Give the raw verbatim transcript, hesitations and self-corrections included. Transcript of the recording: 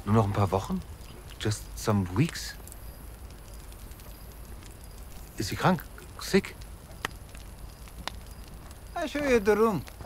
Nur noch ein paar Wochen? Just some weeks? Ist sie krank? Sick? Ha, şöyle durum.